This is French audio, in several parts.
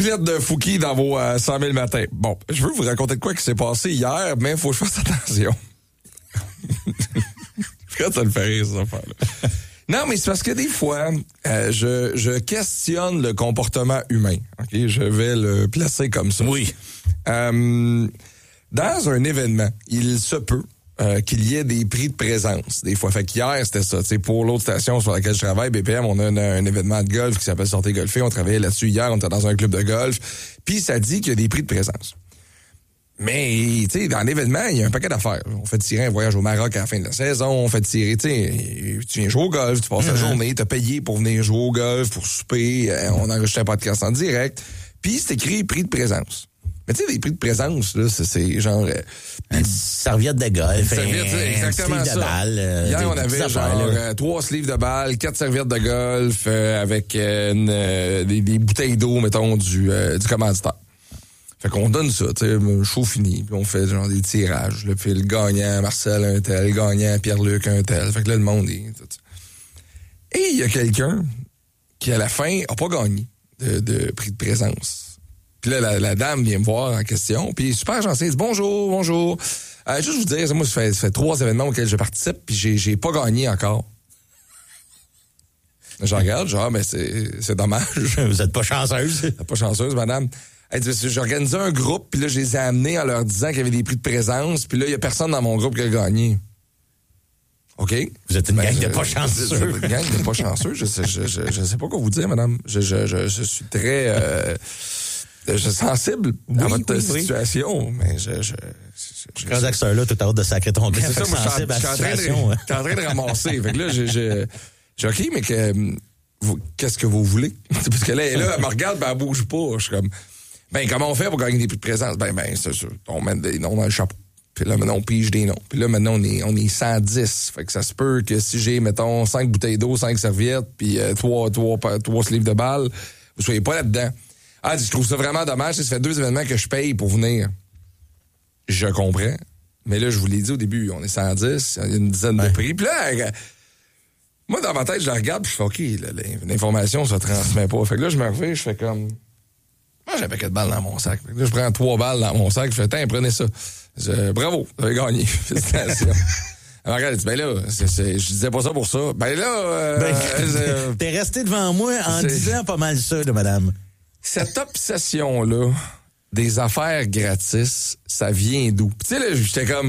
lettre de Fouki dans vos 100 000 matins. Bon, je veux vous raconter de quoi qui s'est passé hier, mais il faut que je fasse attention. Pourquoi ça le fait rire, cette affaire-là? Non, mais c'est parce que des fois, je questionne le comportement humain. Ok, je vais le placer comme ça. Oui. Dans un événement, il se peut qu'il y ait des prix de présence. Des fois, fait qu'hier, c'était ça. Tu sais, pour l'autre station sur laquelle je travaille, BPM, on a un événement de golf qui s'appelle Sortez golfer. On travaillait là-dessus hier, on était dans un club de golf. Puis ça dit qu'il y a des prix de présence. Mais, tu sais, dans l'événement, il y a un paquet d'affaires. On fait tirer un voyage au Maroc à la fin de la saison. On fait tirer, tu sais, tu viens jouer au golf, tu passes la journée, t'as payé pour venir jouer au golf, pour souper. On enregistre un podcast en direct. Puis c'est écrit prix de présence. Mais tu sais, les prix de présence, là, c'est genre... une serviette de golf, exactement un sleeve de balle. Hier, on avait genre 3 sleeves de balle, 4 serviettes de golf, avec des bouteilles d'eau, mettons, du commanditaire. Fait qu'on donne ça, tu sais, show fini, puis on fait genre des tirages. Là, puis le gagnant, Marcel, un tel, le gagnant, Pierre-Luc, un tel. Fait que là, le monde est... Et il y a quelqu'un qui, à la fin, a pas gagné de prix de présence. Puis là, la dame vient me voir en question, puis super gentil, elle dit « Bonjour. Juste vous dire, moi, ça fait 3 événements auxquels je participe, puis j'ai pas gagné encore. » Je regarde, genre, mais c'est dommage. Vous êtes pas chanceuse. Vous êtes pas chanceuse, madame. Elle dit, j'ai organisé un groupe, puis là, je les ai amenés en leur disant qu'il y avait des prix de présence, puis là, il y a personne dans mon groupe qui a gagné. OK? Vous êtes une gang de pas chanceux. Une gang de pas chanceux. Je sais pas quoi vous dire, madame. Je suis très sensible à votre situation, mais Quand Axel là, tout à l'heure de sacrer ton gars, c'est ça, moi, sensible à la situation. Je suis en train de ramasser. Fait que là, j'ai OK, mais qu'est-ce que vous voulez? Parce que là, elle me regarde, ben, elle bouge pas. Je suis comme, ben, comment on fait pour gagner des prix de présence? Ben, c'est sûr. On met des noms dans le chapeau. Puis là, maintenant, on pige des noms. Puis là, maintenant, on est 110. Fait que ça se peut que si j'ai, mettons, 5 bouteilles d'eau, 5 serviettes, puis 3 sleeves de balles, vous soyez pas là-dedans. Ah, je trouve ça vraiment dommage. Ça fait 2 événements que je paye pour venir. Je comprends. Mais là, je vous l'ai dit au début, on est 110, il y a une dizaine de prix. Puis là, moi, dans ma tête, je la regarde, puis je fais OK, l'information se transmet pas. Fait que là, je me reviens, je fais comme... Moi, j'ai un paquet de balles dans mon sac. Fait que là, je prends 3 balles dans mon sac, je fais, tiens, prenez ça. Bravo, vous avez gagné. Félicitations. Alors, regarde, elle dit, ben là, je disais pas ça pour ça. Ben là... t'es resté devant moi en disant pas mal ça, là, madame. Cette obsession-là des affaires gratis, ça vient d'où? Tu sais, là, j'étais comme...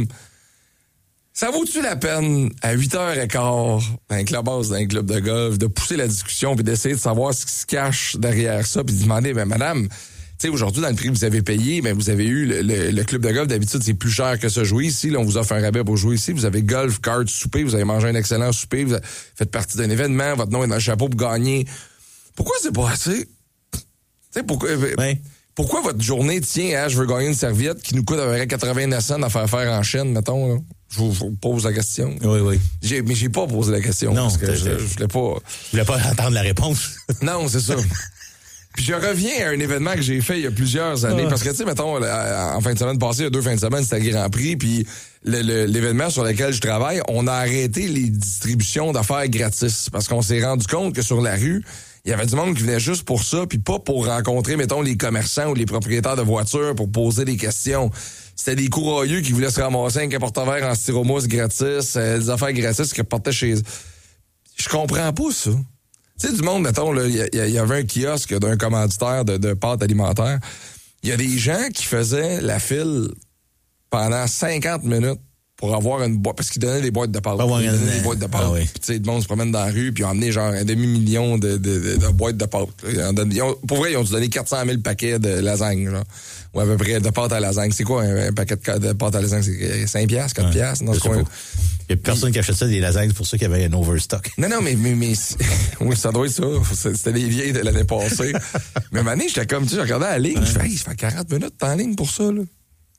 Ça vaut-tu la peine, à 8h15, dans un club de golf, de pousser la discussion puis d'essayer de savoir ce qui se cache derrière ça puis de demander, ben madame, tu sais, aujourd'hui, dans le prix que vous avez payé, ben vous avez eu le club de golf, d'habitude, c'est plus cher que ça jouer ici. Là, on vous offre un rabais pour jouer ici. Vous avez golf, cartes, souper, vous avez mangé un excellent souper, vous faites partie d'un événement, votre nom est dans le chapeau pour gagner. Pourquoi c'est pas assez? Tu sais, pourquoi votre journée tient je veux gagner une serviette qui nous coûte à peu près 89 cents à faire en Chine, mettons, là? Je vous pose la question. Oui. Mais j'ai pas posé la question. Non, parce que je voulais pas... Je voulais pas entendre la réponse. Non, c'est ça. Puis je reviens à un événement que j'ai fait il y a plusieurs années. Parce que, tu sais, mettons, en fin de semaine passée, il y a 2 fins de semaine, c'était le Grand Prix. Puis l'événement sur lequel je travaille, on a arrêté les distributions d'affaires gratis. Parce qu'on s'est rendu compte que sur la rue, il y avait du monde qui venait juste pour ça, puis pas pour rencontrer, mettons, les commerçants ou les propriétaires de voitures pour poser des questions. C'était des courroyeux qui voulaient se ramasser un porte-verre en styromousse gratis, des affaires gratis qui repartaient chez eux. Je comprends pas ça. Tu sais, du monde, mettons, il y avait un kiosque d'un commanditaire de pâtes alimentaires. Il y a des gens qui faisaient la file pendant 50 minutes pour avoir une boîte, parce qu'ils donnaient des boîtes de pâtes. Ils donnaient des boîtes de pâtes. Oui. Puis, tu sais, le monde se promène dans la rue, puis ils ont emmené genre 1 demi-million de boîtes de pâtes. Pour vrai, ils ont dû donner 400 000 paquets de lasagne, genre. Ou à peu près de pâtes à lasagne. C'est quoi un paquet de pâtes à lasagne? C'est 5 piastres, 4 piastres dans ce coin. Il y a personne qui achète ça des lasagnes, c'est pour ça qu'il y avait un overstock. Non, mais oui, ça doit être ça. C'était les vieilles de l'année passée. Mais à un moment donné, j'étais comme, tu sais, je regardais la ligne, je fais, ça fait 40 minutes t'es en ligne pour ça, là.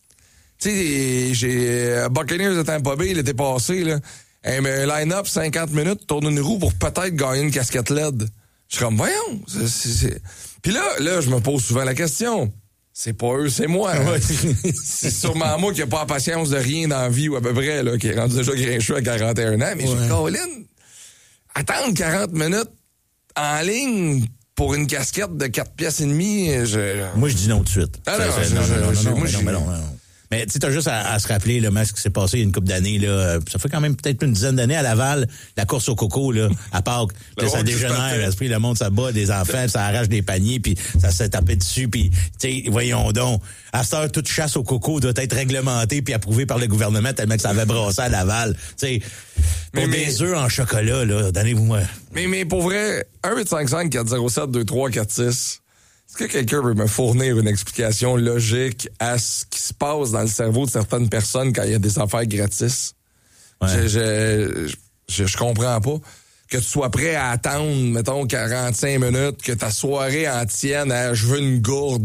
Tu sais, j'ai Buccaneers de Tampa Bay l'été passé, là. Un line-up, 50 minutes, tourne une roue pour peut-être gagner une casquette LED. Je suis comme, voyons. Puis là, je me pose souvent la question. C'est pas eux, c'est moi. Hein? C'est sûrement moi qui n'ai pas la patience de rien dans la vie, ou à peu près, là, qui est rendu déjà grincheux à 41 ans. Mais je dis, Colin, attendre 40 minutes en ligne pour une casquette de 4 pièces et demie, Moi, je dis non tout de suite. Ah non, non. Mais tu sais, t'as juste à se rappeler là, ce qui s'est passé il y a une couple d'années. Là, ça fait quand même peut-être une dizaine d'années à Laval, la course au coco là, à Pâques. Là, ça dégénère, l'esprit, le monde, ça bat des enfants, ça arrache des paniers, puis ça se tapé dessus, puis tu sais, voyons donc. À cette heure, toute chasse au coco doit être réglementée puis approuvée par le gouvernement tellement que ça avait brassé à Laval. Tu sais, pour des œufs en chocolat, là, donnez-vous-moi. Mais pour vrai, 1-855-407-2346... Est-ce que quelqu'un veut me fournir une explication logique à ce qui se passe dans le cerveau de certaines personnes quand il y a des affaires gratis? Ouais. Je comprends pas. Que tu sois prêt à attendre, mettons, 45 minutes, que ta soirée en tienne à « je veux une gourde ».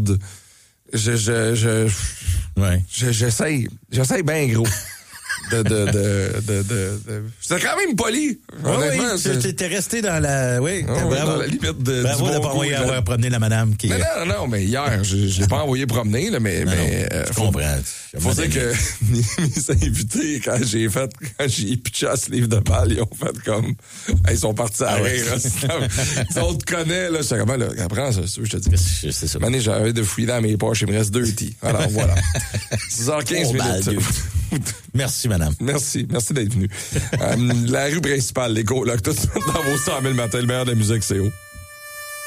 J'essaye bien gros. C'est quand même poli. Oui, t'es resté dans la... Oui, bravo. Dans la limite de... Bravo de pas envoyer promener la madame qui... Non, mais hier, je l'ai pas envoyé promener, là, mais je comprends. Faut dire que mes invités, quand j'ai pitché à ce livre de balle, ils ont fait comme... Ils sont partis à rire. On te connaît, là. C'est comment, là? Apprends ça, je te dis. C'est ça. Mané, j'avais de fouiller dans mes poches, il me reste 2 tea. Alors, voilà. 6h15 minutes. Merci, madame. Merci d'être venu. La rue principale, les colocs, tout de suite dans vos 100 000 matins, le meilleur de la musique, c'est où?